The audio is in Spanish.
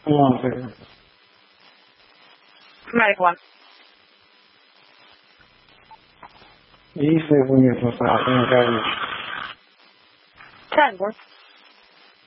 No sé. Marijuana. Hice puñetas en la calle. Tango.